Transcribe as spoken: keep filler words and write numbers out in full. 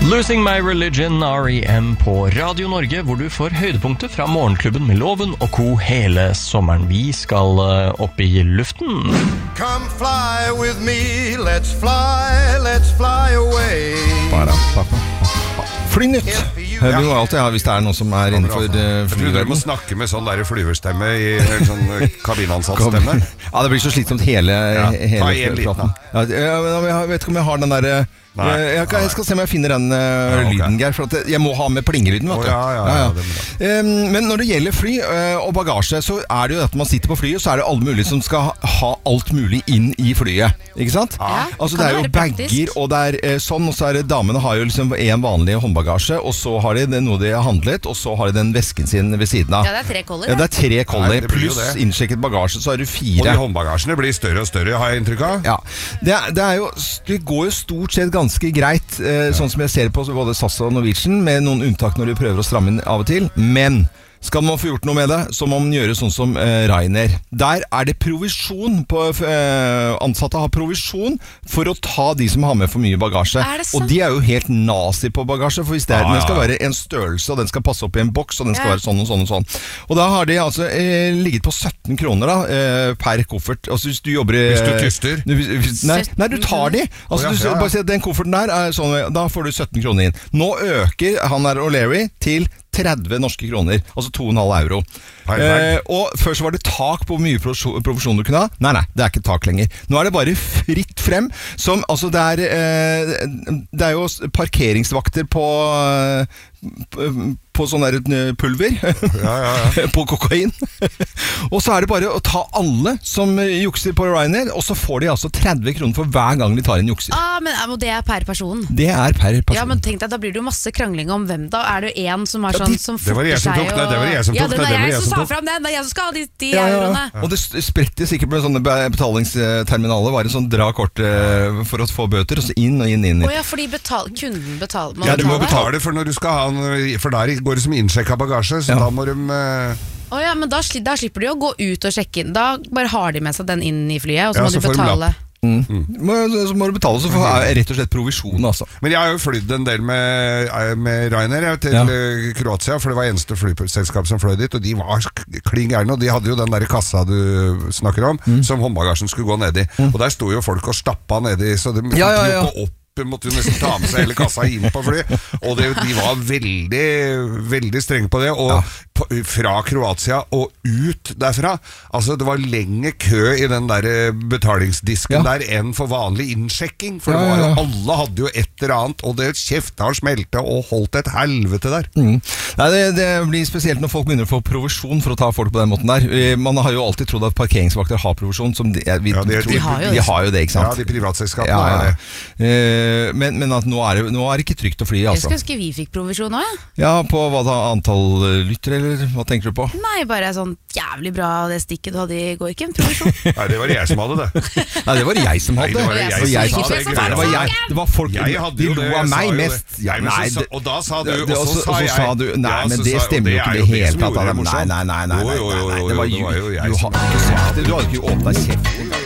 Losing My Religion, R E M på Radio Norge, hvor du får høydepunkter fra Morgenklubben med Loven og Co. hele sommeren. Vi skal opp i luften. Come fly with me, let's fly, let's fly away. Bare, Flynytt. Vi må alltid ha hvis det er noen som er innenfor uh, flyverden. Du må snakke med sånn der flyverstemme i sånn kabinansattstemme. Ja, det blir så slitsomt hele, ja. hele praten. Ja, jeg vet ikke om jeg har den der... Jeg, jeg, jeg skal se om jeg finner den uh, ja, okay. lyden, Geir, for at jeg må ha med plingelyden, vet du. Oh, ja, ja, ja, ja. Um, men når det gjelder fly uh, og bagasje, så er det jo at man sitter på flyet, så er det alle mulige som skal ha, ha alt mulig inn i flyet, ikke sant? Ja, altså det er jo bagger, og det er uh, sånn, og så er det, damene har jo liksom en vanlig håndbagasje, og så har de noe de har handlet, og så har de den vesken sin ved siden av. Ja, det er tre koller. Ja, det er tre koller, pluss innsjekket bagasje, så har du fire. Og de håndbagasjene blir større og større, har jeg inntrykk av. Ja, det, er, det, er jo, det går jo stort sett ganske greit, sånn som jeg ser på både S A S og Norwegian, med noen unntak når de prøver å stramme inn av og til, men skal man få gjort noe med det, så må man gjøre sånn som eh, Ryanair. Der er det provisjon på, eh, ansatte har provisjon for å ta de som har med for mye bagasje. Og de er jo helt nazi på bagasje, for hvis det er, ah, ja. den skal være en størrelse, og den skal passe opp i en boks, og den skal ja. være sånn og sånn og sånn. Og da har de altså eh, ligget på sytten kroner da, eh, per koffert. Altså hvis du jobber... Hvis du tyster? Du, nei, nei, du tar de. Altså, oh, ja, ja, ja. Du, bare si at den kofferten der er sånn, da får du sytten kroner inn. Nå øker han her O'Leary til tretti norske kroner, altså to komma fem euro. Eh, og før så var det tak på hvor mye profesjon du kunne ha. Nei, nei, det er ikke tak lenger. Nå er det bare fritt frem, som, altså det er, eh, det er jo parkeringsvakter på, på, på sånn der pulver, ja, ja, ja. på kokain. Og så er det bare å ta alle som jukser på Ryanair, og så får de altså tretti kroner for hver gang de tar en jukser. Ah, men det er per person. Det er per person. Ja, men tenk deg, da blir det jo masse krangling om hvem da. Er det jo en som er sånn, ja, de, som forter seg og... Det var jeg som tok, ja, det var jeg som som sa frem den, det er jeg som skal ha de, de ja, ja, ja. euroene. Og det spretter sikkert med sånne betalingsterminaler, bare sånn dra kort uh, for å få bøter, og så inn og inn, inn. Åja, oh, fordi betal, kunden betal, må ja, betale? Ja, du må betale for når du skal ha en, for der går det som innsjekka bagasje, så ja. da må de... Uh, oh, ja, men da, da slipper de å gå ut og sjekke inn, da bare har de med seg den inn i flyet, og så ja, må så du betale. Mm. Mm. Så må du betale, så får jeg rett og slett provisjon altså. Men jeg har jo flydd en del med, med Ryanair til ja. Kroatia, for det var eneste flyselskap som fløy dit, og de var kling gærne, og de hadde jo den der kassa du snakker om, mm. som håndbagasjen skulle gå ned i, mm. og der sto jo folk og stappa ned i, så de ja, ja, ja. opp måtte jo nesten ta med seg hele kassa inn på fly, og det, de var veldig veldig strenge på det, og ja. på, fra Kroatia og ut derfra, altså det var lenge kø i den der betalingsdisken ja. der enn for vanlig innsjekking, for ja, det var jo, ja. alle hadde jo et eller annet, og det kjefta og smelte og holdt et helvete der. Mm. Nei, det, det blir spesielt når folk begynner å få provisjon for å ta folk på den måten der. Man har jo alltid trodd at parkeringsvakter har provisjon, som de, vi, ja, de, tror, de, har jo, de har jo det, ikke sant? Ja, de privatselskapene ja, har ja. det. Men, men at nå er, det, nå er det ikke trygt å fly, altså. Jeg skulle ønske vi fikk provisjon også, ja. Ja, på hva da, antall lytter, eller hva tenker du på? Nei, bare sånn jævlig bra det stikket du hadde i går, ikke en provisjon. Nei, det var jeg som hadde det. Nei, det var jeg som hadde. Nei, det var jeg, jeg, jeg som hadde det. Det var jeg. Det var folk, jeg hadde de jo lo det, av meg jo mest. Ja, nei, så, og da sa du, det, og så sa jeg. Sa du, nei, ja, men det sa, stemmer jo ikke det helt tatt. Nei, nei, nei, nei, nei, nei, nei, jo, jo, jo, jo, det var jo, du hadde ikke åpnet kjeft.